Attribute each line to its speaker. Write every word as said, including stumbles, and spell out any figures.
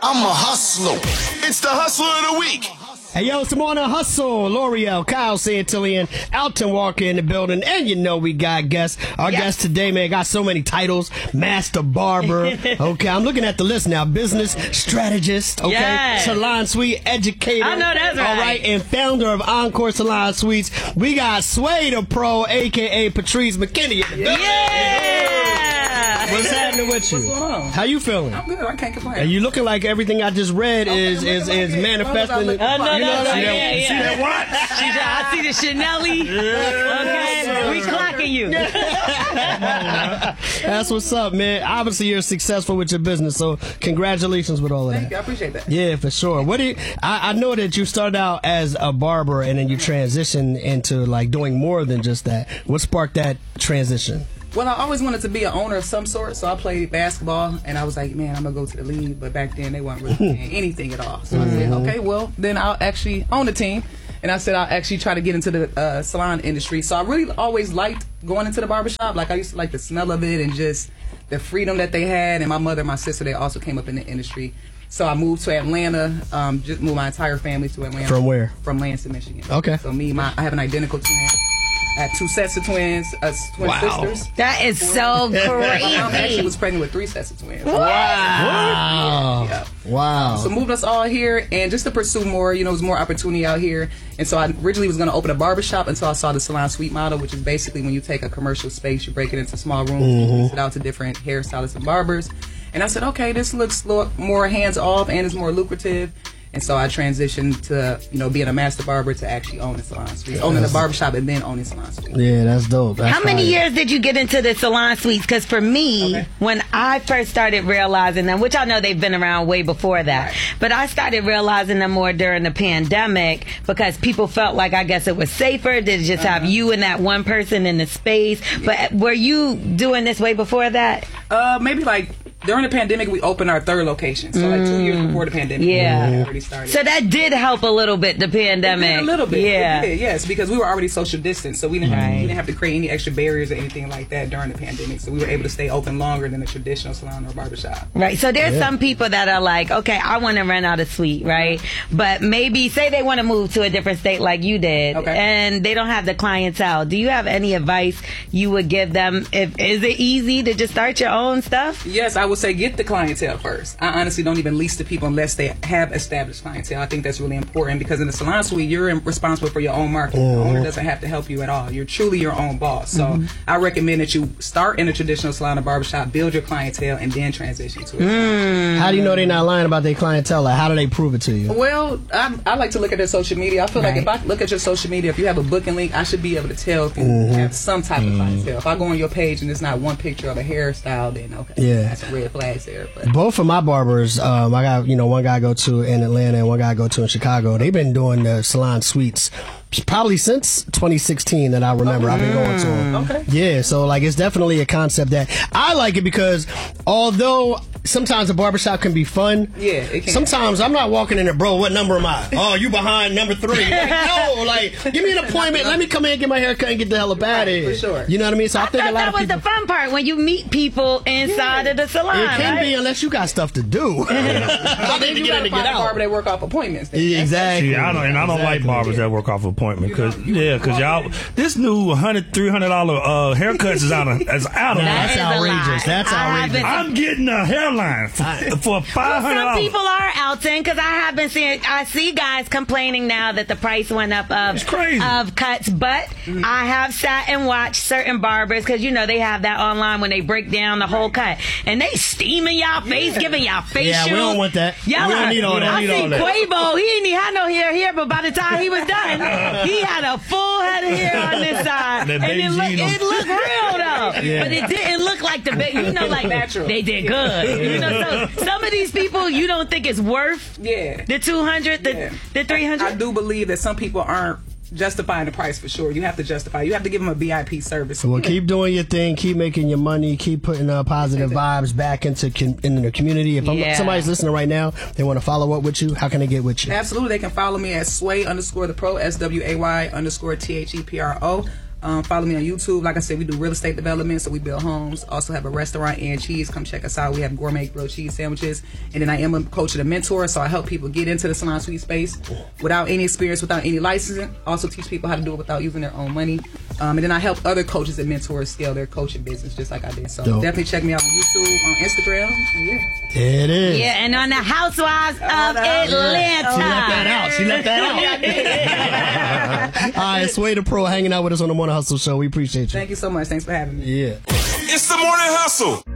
Speaker 1: I'm a hustler. It's the hustler of the week.
Speaker 2: Hey, yo, it's on a hustle. L'Oreal, Kyle Santillian, Alton Walker in the building. And you know we got guests. Our
Speaker 3: yes.
Speaker 2: guest today, man, got so many titles. Master Barber. Okay, I'm looking at the list now. Business strategist. Okay.
Speaker 3: Yes.
Speaker 2: Salon Suite educator.
Speaker 3: I know that's right.
Speaker 2: All right. And founder of Encore Salon Suites. We got Sway the Pro, a k a. Patrice McKinney.
Speaker 3: Yeah. yeah.
Speaker 2: What's happening with you?
Speaker 4: What's going on?
Speaker 2: How you feeling?
Speaker 4: I'm good. I can't complain.
Speaker 2: And you looking like everything I just read
Speaker 4: Okay,
Speaker 2: is is,
Speaker 4: like
Speaker 2: is
Speaker 4: it.
Speaker 2: manifesting.
Speaker 4: As long as I look
Speaker 3: Oh, no,
Speaker 2: You know
Speaker 3: no,
Speaker 2: what I'm
Speaker 3: yeah,
Speaker 2: saying?
Speaker 3: yeah.
Speaker 2: See that what?
Speaker 3: She said, I see the Chanel-y. Okay, we clocking you.
Speaker 2: That's what's up, man. Obviously, you're successful with your business, so congratulations with all of
Speaker 4: Thank
Speaker 2: that.
Speaker 4: you. I appreciate that.
Speaker 2: Yeah, for sure. What do you, I, I know that you started out as a barber and then you transitioned into like doing more than just that. What sparked that transition?
Speaker 4: Well, I always wanted to be an owner of some sort, so I played basketball, and I was like, man, I'm going to go to the league, but back then they weren't really paying anything at all. So I said, okay, well, then I'll actually own the team, and I said I'll actually try to get into the uh, salon industry. So I really always liked going into the barbershop. Like, I used to like the smell of it and just the freedom that they had, and my mother and my sister, they also came up in the industry. So I moved to Atlanta, um, just moved my entire family to Atlanta.
Speaker 2: From where?
Speaker 4: From Lansing, Michigan.
Speaker 2: Okay.
Speaker 4: So me, my, I have an identical twin. I had two sets of twins, uh, twin
Speaker 2: Wow.
Speaker 4: sisters.
Speaker 3: That is so
Speaker 4: My mom actually
Speaker 3: crazy.
Speaker 4: was pregnant with three sets of twins.
Speaker 2: Wow.
Speaker 4: Yeah.
Speaker 2: Wow.
Speaker 4: So moved us all here, and just to pursue more, you know, there's more opportunity out here. And so I originally was going to open a barbershop until I saw the salon suite model, which is basically when you take a commercial space, you break it into small rooms, mm-hmm. and lease it out to different hairstylists and barbers. And I said, okay, this looks more hands off and is more lucrative. And so I transitioned to, you know, being a master barber to actually owning salon suites, owning the barbershop and then owning salon suites.
Speaker 2: Yeah, that's dope. That's
Speaker 3: How many
Speaker 2: fire.
Speaker 3: years did you get into the salon suites? Because for me,
Speaker 4: Okay.
Speaker 3: when I first started realizing them, which I know they've been around way before that,
Speaker 4: Right.
Speaker 3: but I started realizing them more during the pandemic because people felt like, I guess it was safer to just
Speaker 4: Uh-huh.
Speaker 3: have you and that one person in the space. But were you doing this way before that?
Speaker 4: Uh, maybe like during the pandemic, we opened our third location. So like two years before the pandemic,
Speaker 3: Yeah.
Speaker 4: we already started.
Speaker 3: So that did help a little bit, the pandemic.
Speaker 4: It did a little bit.
Speaker 3: Yeah.
Speaker 4: It did, yes, because we were already social distance, so we didn't, have,
Speaker 3: Right.
Speaker 4: we didn't have to create any extra barriers or anything like that during the pandemic. So we were able to stay open longer than a traditional salon or barbershop.
Speaker 3: Right. So there's some people that are like, okay, I want to rent out a suite, right? But maybe say they want to move to a different state like you did,
Speaker 4: Okay.
Speaker 3: and they don't have the clientele. Do you have any advice you would give them? If is it easy to just start your own stuff?
Speaker 4: Yes, I would say get the clientele first. I honestly don't even lease to people unless they have established clientele. I think that's really important because in the salon suite, you're responsible for your own market. The owner doesn't have to help you at all. You're truly your own boss. So mm-hmm. I recommend that you start in a traditional salon or barbershop, build your clientele, and then transition to it.
Speaker 3: Mm.
Speaker 2: How do you know they're not lying about their clientele? Like, how do they prove it to you?
Speaker 4: Well, I, I like to look at their social media. I feel
Speaker 3: Right.
Speaker 4: like if I look at your social media, if you have a booking link, I should be able to tell if you
Speaker 2: Mm-hmm.
Speaker 4: have some type of clientele. If I go on your page and it's not one picture of a hairstyle, then okay,
Speaker 2: Yeah.
Speaker 4: that's some red flags there. But
Speaker 2: Both of my barbers, um, I got, you know, one guy I go to in Atlanta and one guy I go to in Chicago. They've been doing the salon suites probably since twenty sixteen that I remember. I've been going to them.
Speaker 4: Okay.
Speaker 2: Yeah, so like it's definitely a concept that I like it because although sometimes a barbershop can be fun,
Speaker 4: Yeah, it can.
Speaker 2: sometimes I'm not walking in there, bro, what number am I? Oh, you behind number three. Like, no, like, give me an appointment. Let me come in and get my hair cut and get the hell up out of here.
Speaker 4: for sure.
Speaker 2: You know what I mean? So I,
Speaker 3: I
Speaker 2: think a
Speaker 3: thought
Speaker 2: lot
Speaker 3: that
Speaker 2: of
Speaker 3: was
Speaker 2: people...
Speaker 3: the fun part when you meet people inside
Speaker 4: Yeah.
Speaker 3: of the salon.
Speaker 2: It can
Speaker 3: right?
Speaker 2: be unless you got stuff to do. I need to
Speaker 4: you
Speaker 2: get in
Speaker 4: gotta
Speaker 2: to
Speaker 4: find
Speaker 2: get
Speaker 4: a barber
Speaker 2: out.
Speaker 4: that work off appointments. then.
Speaker 2: Yeah, exactly.
Speaker 5: See, I don't, and I don't
Speaker 2: Exactly.
Speaker 5: like barbers that work off appointment because
Speaker 4: You know, you-
Speaker 5: yeah, because y'all this new one hundred, three hundred dollar uh, haircuts is out of is out of
Speaker 3: That
Speaker 2: That's
Speaker 3: is a
Speaker 2: outrageous.
Speaker 3: lie.
Speaker 2: That's
Speaker 3: I
Speaker 2: outrageous.
Speaker 3: haven't-
Speaker 5: I'm getting a hairline for, for five hundred
Speaker 3: Some
Speaker 5: dollars.
Speaker 3: people are, Alton, because I have been seeing, I see guys complaining now that the price went up of,
Speaker 5: It's crazy.
Speaker 3: of cuts, but I have sat and watched certain barbers, because you know they have that online when they break down the whole cut, and they steaming y'all face, giving y'all facial.
Speaker 2: Yeah, we don't want that.
Speaker 3: Y'all
Speaker 2: We don't
Speaker 3: are-
Speaker 2: need all that.
Speaker 3: I
Speaker 2: We don't
Speaker 3: see
Speaker 2: need all that.
Speaker 3: Quavo, he didn't even have no hair here, but by the time he was done, he had a full head of hair on this side,
Speaker 5: That
Speaker 3: and it looked,
Speaker 5: Beijing-
Speaker 3: it looked real though,
Speaker 2: Yeah.
Speaker 3: but it didn't look like the, ba- you know, like
Speaker 4: Natural.
Speaker 3: they did good. You know, so some of these people you don't think it's worth
Speaker 4: Yeah.
Speaker 3: the two hundred, the
Speaker 4: Yeah.
Speaker 3: the three
Speaker 4: I
Speaker 3: hundred.
Speaker 4: do believe that some people aren't justifying the price for sure. You have to justify. You have to give them a V I P service.
Speaker 2: Well, keep doing your thing. Keep making your money. Keep putting uh, positive vibes back into com- in the community. If I'm,
Speaker 3: Yeah.
Speaker 2: somebody's listening right now, they want to follow up with you. How can they get with you?
Speaker 4: Absolutely. They can follow me at Sway underscore the Pro, S W A Y underscore T H E P R O. Um, follow me on YouTube. Like I said, we do real estate development, so we build homes. Also have a restaurant and cheese. Come check us out. We have gourmet grilled cheese sandwiches. And then I am a coach and a mentor, so I help people get into the salon suite space without any experience, without any licensing. Also teach people how to do it without using their own money. Um, and then I help other coaches and mentors scale their coaching business just like I did. So
Speaker 2: Dope.
Speaker 4: definitely check me out on YouTube, on Instagram. And yeah.
Speaker 2: It is.
Speaker 3: Yeah, and on the Housewives of
Speaker 4: Atlanta.
Speaker 3: Atlanta.
Speaker 2: She left that out. She left that out. All right, Sway the Pro hanging out with us on the Morning Hustle Show. We appreciate you.
Speaker 4: Thank you so much. Thanks for having me.
Speaker 2: Yeah.
Speaker 1: It's the Morning Hustle.